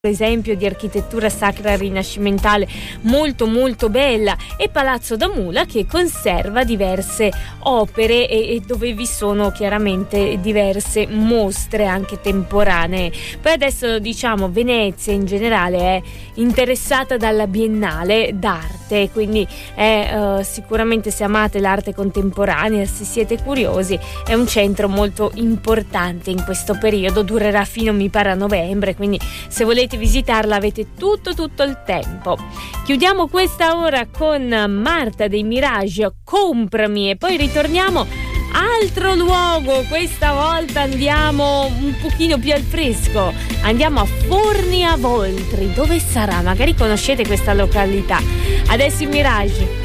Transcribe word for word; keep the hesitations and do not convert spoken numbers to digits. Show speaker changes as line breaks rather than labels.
esempio di architettura sacra rinascimentale molto molto bella, e Palazzo da Mula, che conserva diverse opere e, e dove vi sono chiaramente diverse mostre anche temporanee. Poi adesso, diciamo, Venezia in generale è interessata dalla Biennale d'arte, quindi è uh, sicuramente, se amate l'arte contemporanea, se siete curiosi, è un centro molto importante in questo periodo. Durerà fino, mi pare, a novembre, quindi se volete visitarla avete tutto tutto il tempo. Chiudiamo questa ora con Marta dei Mirage, Comprami, e poi ritorniamo altro luogo. Questa volta andiamo un pochino più al fresco, andiamo a Forni a Voltri. Dove sarà? Magari conoscete questa località. Adesso i Mirage.